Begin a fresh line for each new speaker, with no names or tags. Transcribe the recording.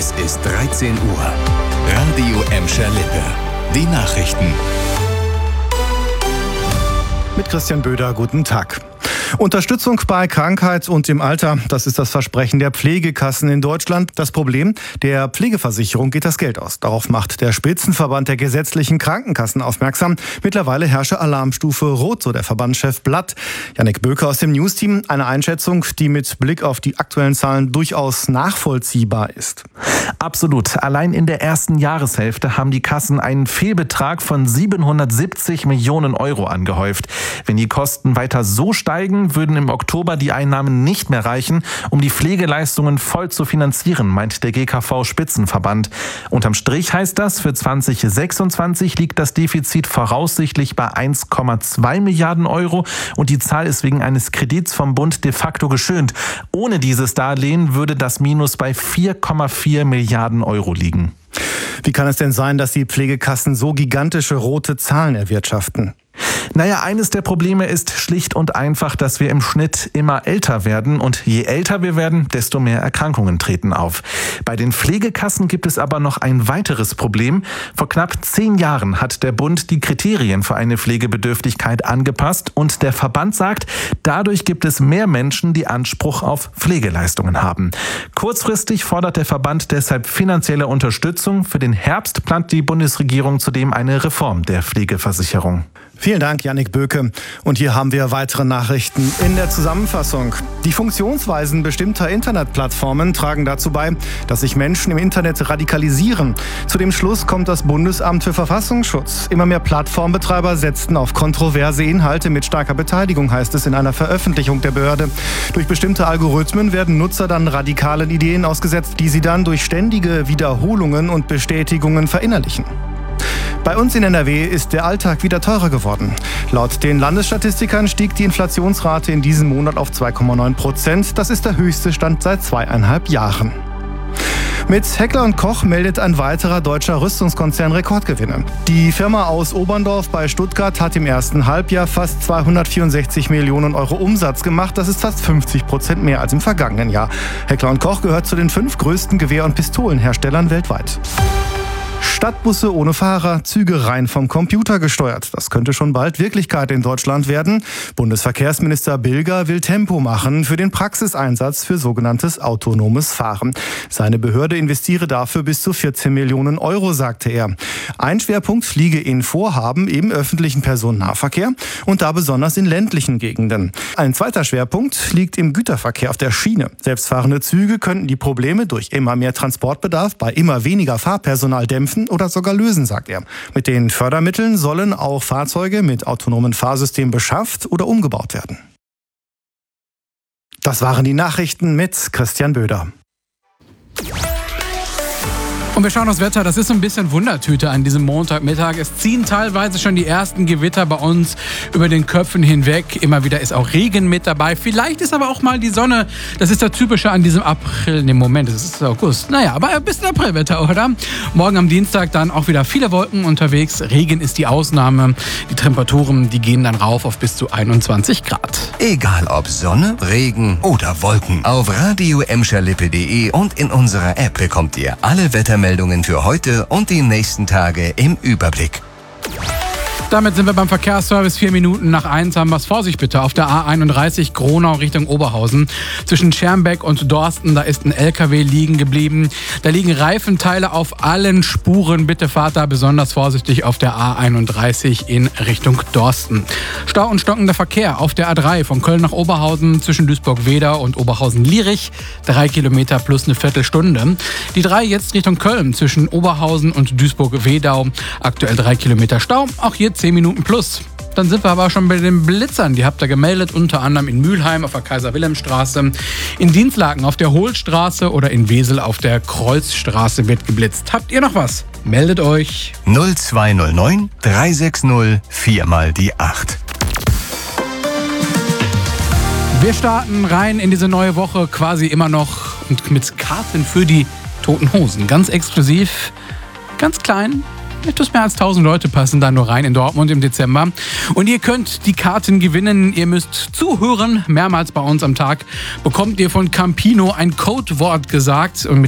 Es ist 13 Uhr. Radio Emscher Lippe. Die Nachrichten.
Mit Christian Böder, guten Tag. Unterstützung bei Krankheit und im Alter, das ist das Versprechen der Pflegekassen in Deutschland. Das Problem, der Pflegeversicherung geht das Geld aus. Darauf macht der Spitzenverband der gesetzlichen Krankenkassen aufmerksam. Mittlerweile herrsche Alarmstufe Rot, so der Verbandschef Blatt. Jannik Böke aus dem News-Team. Eine Einschätzung, die mit Blick auf die aktuellen Zahlen durchaus nachvollziehbar ist.
Absolut. Allein in der ersten Jahreshälfte haben die Kassen einen Fehlbetrag von 770 Millionen Euro angehäuft. Wenn die Kosten weiter so steigen, würden im Oktober die Einnahmen nicht mehr reichen, um die Pflegeleistungen voll zu finanzieren, meint der GKV-Spitzenverband. Unterm Strich heißt das, für 2026 liegt das Defizit voraussichtlich bei 1,2 Milliarden Euro und die Zahl ist wegen eines Kredits vom Bund de facto geschönt. Ohne dieses Darlehen würde das Minus bei 4,4 Milliarden Euro liegen.
Wie kann es denn sein, dass die Pflegekassen so gigantische rote Zahlen erwirtschaften?
Naja, eines der Probleme ist schlicht und einfach, dass wir im Schnitt immer älter werden und je älter wir werden, desto mehr Erkrankungen treten auf. Bei den Pflegekassen gibt es aber noch ein weiteres Problem. Vor knapp 10 Jahren hat der Bund die Kriterien für eine Pflegebedürftigkeit angepasst und der Verband sagt, dadurch gibt es mehr Menschen, die Anspruch auf Pflegeleistungen haben. Kurzfristig fordert der Verband deshalb finanzielle Unterstützung. Für den Herbst plant die Bundesregierung zudem eine Reform der Pflegeversicherung.
Vielen Dank, Jannik Böke. Und hier haben wir weitere Nachrichten in der Zusammenfassung. Die Funktionsweisen bestimmter Internetplattformen tragen dazu bei, dass sich Menschen im Internet radikalisieren. Zu dem Schluss kommt das Bundesamt für Verfassungsschutz. Immer mehr Plattformbetreiber setzten auf kontroverse Inhalte mit starker Beteiligung, heißt es in einer Veröffentlichung der Behörde. Durch bestimmte Algorithmen werden Nutzer dann radikalen Ideen ausgesetzt, die sie dann durch ständige Wiederholungen und Bestätigungen verinnerlichen. Bei uns in NRW ist der Alltag wieder teurer geworden. Laut den Landesstatistikern stieg die Inflationsrate in diesem Monat auf 2,9%. Das ist der höchste Stand seit 2,5 Jahren. Mit Heckler & Koch meldet ein weiterer deutscher Rüstungskonzern Rekordgewinne. Die Firma aus Oberndorf bei Stuttgart hat im ersten Halbjahr fast 264 Millionen Euro Umsatz gemacht. Das ist fast 50% mehr als im vergangenen Jahr. Heckler & Koch gehört zu den 5 größten Gewehr- und Pistolenherstellern weltweit. Stadtbusse ohne Fahrer, Züge rein vom Computer gesteuert. Das könnte schon bald Wirklichkeit in Deutschland werden. Bundesverkehrsminister Bilger will Tempo machen für den Praxiseinsatz für sogenanntes autonomes Fahren. Seine Behörde investiere dafür bis zu 14 Millionen Euro, sagte er. Ein Schwerpunkt liege in Vorhaben im öffentlichen Personennahverkehr und da besonders in ländlichen Gegenden. Ein zweiter Schwerpunkt liegt im Güterverkehr auf der Schiene. Selbstfahrende Züge könnten die Probleme durch immer mehr Transportbedarf bei immer weniger Fahrpersonal dämpfen oder sogar lösen, sagt er. Mit den Fördermitteln sollen auch Fahrzeuge mit autonomen Fahrsystemen beschafft oder umgebaut werden. Das waren die Nachrichten mit Christian Böder.
Und wir schauen aufs Wetter. Das ist so ein bisschen Wundertüte an diesem Montagmittag. Es ziehen teilweise schon die ersten Gewitter bei uns über den Köpfen hinweg. Immer wieder ist auch Regen mit dabei. Vielleicht ist aber auch mal die Sonne. Das ist das Typische an diesem April. Ne, Moment, es ist August. Naja, aber ein bisschen Aprilwetter, oder? Morgen am Dienstag dann auch wieder viele Wolken unterwegs. Regen ist die Ausnahme. Die Temperaturen, die gehen dann rauf auf bis zu 21 Grad.
Egal ob Sonne, Regen oder Wolken. Auf radioemscherlippe.de und in unserer App bekommt ihr alle Wettermeldungen für heute und die nächsten Tage im Überblick.
Damit sind wir beim Verkehrsservice. 4 Minuten nach 1 haben wir es. Vorsicht bitte auf der A31 Gronau Richtung Oberhausen. Zwischen Schermbeck und Dorsten, da ist ein LKW liegen geblieben. Da liegen Reifenteile auf allen Spuren. Bitte fahrt da besonders vorsichtig auf der A31 in Richtung Dorsten. Stau und stockender Verkehr auf der A3 von Köln nach Oberhausen zwischen Duisburg-Wedau und Oberhausen-Lierich. 3 Kilometer plus eine Viertelstunde. Die 3 jetzt Richtung Köln zwischen Oberhausen und Duisburg-Wedau. Aktuell 3 Kilometer Stau. Auch hier 10 Minuten plus. Dann sind wir aber schon bei den Blitzern. Die habt ihr gemeldet, unter anderem in Mülheim auf der Kaiser-Wilhelm-Straße, in Dienstlaken auf der Hohlstraße oder in Wesel auf der Kreuzstraße wird geblitzt. Habt ihr noch was? Meldet euch.
0209 360 4 mal die 8.
Wir starten rein in diese neue Woche quasi immer noch und mit Karten für die Toten Hosen. Ganz exklusiv, ganz klein. Etwas mehr als 1000 Leute passen da nur rein in Dortmund im Dezember. Und ihr könnt die Karten gewinnen. Ihr müsst zuhören. Mehrmals bei uns am Tag bekommt ihr von Campino ein Codewort gesagt. Und mit